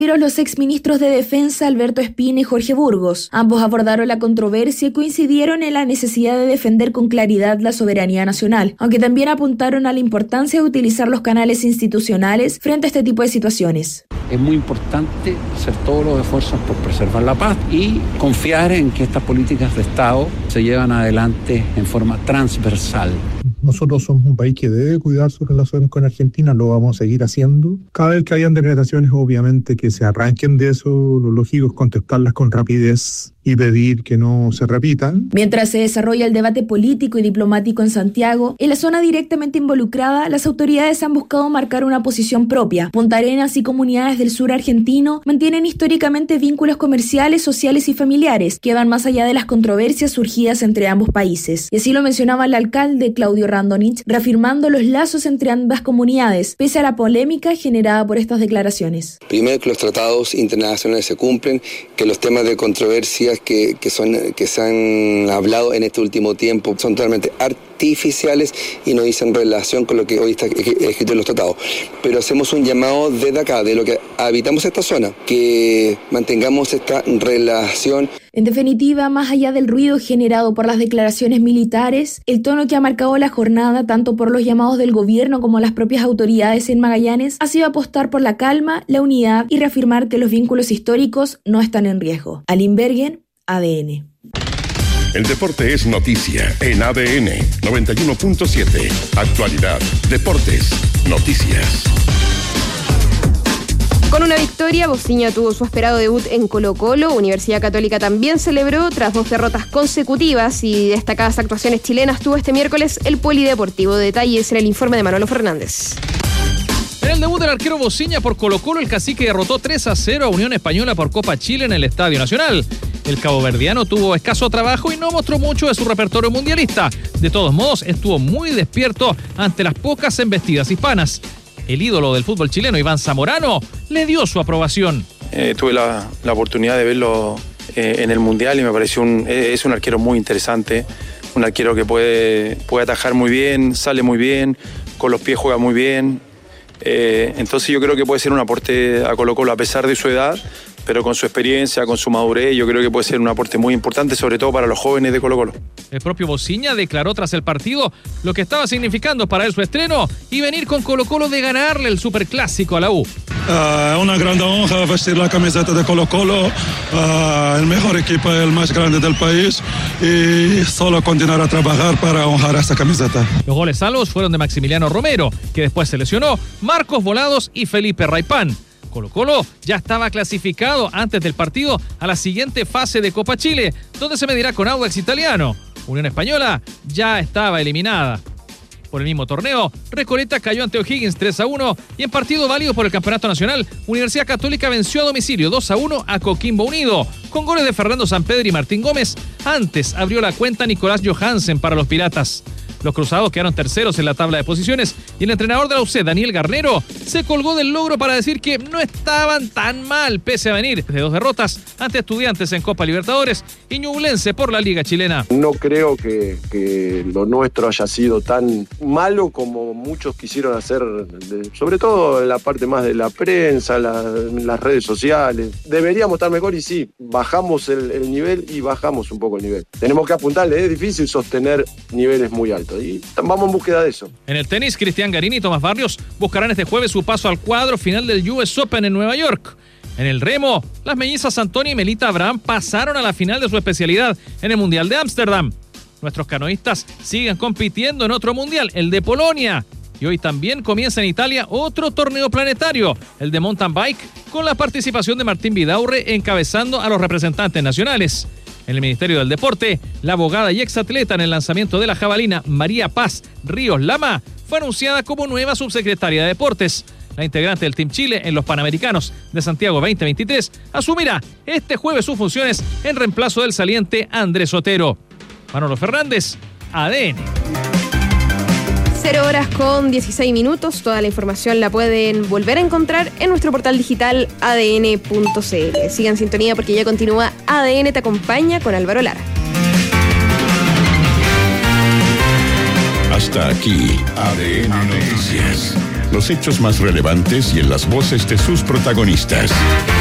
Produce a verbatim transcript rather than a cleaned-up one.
Los exministros de Defensa Alberto Espina y Jorge Burgos. Ambos abordaron la controversia y coincidieron en la necesidad de defender con claridad la soberanía nacional, aunque también apuntaron a la importancia de utilizar los canales institucionales frente a este tipo de situaciones. Es muy importante hacer todos los esfuerzos por preservar la paz y confiar en que estas políticas de Estado se llevan adelante en forma transversal. Nosotros somos un país que debe cuidar sus relaciones con Argentina, lo vamos a seguir haciendo. Cada vez que hayan declaraciones, obviamente, que se arranquen de eso, lo lógico es contestarlas con rapidez y pedir que no se repitan. Mientras se desarrolla el debate político y diplomático en Santiago, en la zona directamente involucrada, las autoridades han buscado marcar una posición propia. Punta Arenas y comunidades del sur argentino mantienen históricamente vínculos comerciales, sociales y familiares que van más allá de las controversias surgidas entre ambos países. Y así lo mencionaba el alcalde Claudio Randonich, reafirmando los lazos entre ambas comunidades, pese a la polémica generada por estas declaraciones. Primero, que los tratados internacionales se cumplen, que los temas de controversia Que, que, son, que se han hablado en este último tiempo son totalmente artificiales y no dicen relación con lo que hoy está escrito en los tratados. Pero hacemos un llamado desde acá, de lo que habitamos esta zona, que mantengamos esta relación. En definitiva, más allá del ruido generado por las declaraciones militares, el tono que ha marcado la jornada, tanto por los llamados del gobierno como las propias autoridades en Magallanes, ha sido apostar por la calma, la unidad y reafirmar que los vínculos históricos no están en riesgo. Aline Bergen, A D N. El deporte es noticia en A D N noventa y uno punto siete. Actualidad, deportes, noticias. Con una victoria, Bociña tuvo su esperado debut en Colo-Colo. Universidad Católica también celebró tras dos derrotas consecutivas y destacadas actuaciones chilenas tuvo este miércoles el Polideportivo. Detalles en el informe de Manolo Fernández. En el debut del arquero Bociña por Colo-Colo, el cacique derrotó tres a cero a Unión Española por Copa Chile en el Estadio Nacional. El caboverdiano tuvo escaso trabajo y no mostró mucho de su repertorio mundialista. De todos modos, estuvo muy despierto ante las pocas embestidas hispanas. El ídolo del fútbol chileno, Iván Zamorano, le dio su aprobación. Eh, tuve la, la oportunidad de verlo eh, en el Mundial y me pareció un, eh, es un arquero muy interesante. Un arquero que puede, puede atajar muy bien, sale muy bien, con los pies juega muy bien. Eh, entonces yo creo que puede ser un aporte a Colo-Colo a pesar de su edad, pero con su experiencia, con su madurez, yo creo que puede ser un aporte muy importante, sobre todo para los jóvenes de Colo-Colo. El propio Bociña declaró tras el partido lo que estaba significando para él su estreno y venir con Colo-Colo de ganarle el superclásico a la U. Es uh, una gran honra vestir la camiseta de Colo-Colo, uh, el mejor equipo, el más grande del país, y solo continuar a trabajar para honrar esta camiseta. Los goles salvos fueron de Maximiliano Romero, que después se lesionó, Marcos Volados y Felipe Raipán. Colo-Colo ya estaba clasificado antes del partido a la siguiente fase de Copa Chile, donde se medirá con Audax Italiano. Unión Española ya estaba eliminada. Por el mismo torneo, Recoleta cayó ante O'Higgins tres a uno y en partido válido por el Campeonato Nacional, Universidad Católica venció a domicilio dos a uno a Coquimbo Unido, con goles de Fernando Sampedri y Martín Gómez. Antes abrió la cuenta Nicolás Johansen para los Piratas. Los cruzados quedaron terceros en la tabla de posiciones y el entrenador de la U C, Daniel Garnero, se colgó del logro para decir que no estaban tan mal pese a venir de dos derrotas ante Estudiantes en Copa Libertadores y Ñublense por la Liga Chilena. No creo que, que lo nuestro haya sido tan malo como muchos quisieron hacer, de, sobre todo en la parte más de la prensa, la, las redes sociales. Deberíamos estar mejor y sí, bajamos el, el nivel y bajamos un poco el nivel. Tenemos que apuntarle, es difícil sostener niveles muy altos. Y vamos en búsqueda de eso. En el tenis, Cristian Garín y Tomás Barrios buscarán este jueves su paso al cuadro final del U S Open en Nueva York. En el remo, las mellizas Antonia y Melita Abraham pasaron a la final de su especialidad en el Mundial de Ámsterdam. Nuestros canoístas siguen compitiendo en otro mundial, el de Polonia. Y hoy también comienza en Italia otro torneo planetario, el de mountain bike, con la participación de Martín Vidaurre encabezando a los representantes nacionales. En el Ministerio del Deporte, la abogada y exatleta en el lanzamiento de la jabalina María Paz Ríos Lama fue anunciada como nueva subsecretaria de Deportes. La integrante del Team Chile en los Panamericanos de Santiago veinte veintitrés asumirá este jueves sus funciones en reemplazo del saliente Andrés Otero. Manolo Fernández, A D N. Cero horas con dieciséis minutos. Toda la información la pueden volver a encontrar en nuestro portal digital a d n punto c l. Sigan en sintonía porque ya continúa A D N Te Acompaña con Álvaro Lara. Hasta aquí, A D N Noticias. Los hechos más relevantes y en las voces de sus protagonistas.